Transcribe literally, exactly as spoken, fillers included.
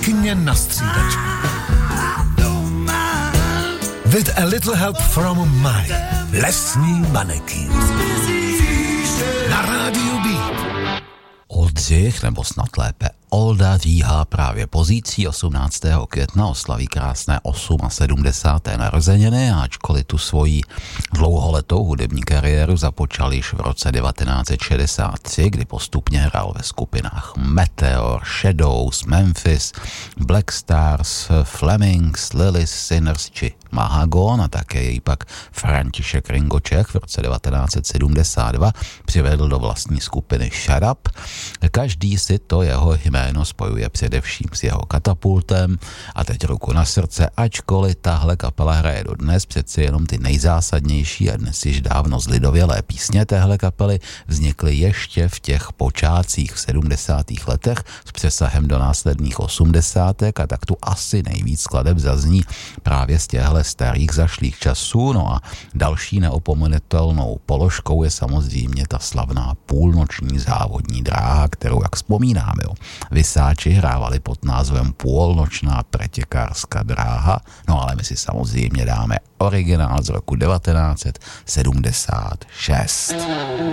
kuchyně na střídačku. With a little help from my lesní manekin. Na rádiu B. Oldřich, nebo snad lépe Olda Říha právě pozítří osmnáctého května oslaví krásné sedmdesáté osmé narozeniny, ačkoliv tu svoji dlouholetou hudební kariéru započal již v roce devatenáct set šedesát tři, kdy postupně hrál ve skupinách Meteor, Shadows, Memphis, Black Stars, Flemings, Lilies, Sinners či Mahagon, a také jej pak František Ringoček v roce devatenáct set sedmdesát dva přivedl do vlastní skupiny Shut Up. Každý si to jeho jméno spojuje především s jeho Katapultem a teď ruku na srdce, ačkoliv tahle kapela hraje dodnes, přeci jenom ty nejzásadnější a dnes již dávno zlidovělé písně téhle kapely vznikly ještě v těch počátcích v sedmdesátých letech s přesahem do následných osmdesátek, a tak tu asi nejvíc skladeb zazní právě z těchto starých zašlých časů. No a další neopomenutelnou položkou je samozřejmě ta slavná půlnoční závodní dráha, kterou, jak vzpomínáme, jo, Vysáči hrávali pod názvem Půlnočná pretěkářská dráha, no ale my si samozřejmě dáme originál z roku devatenáct set sedmdesát šest.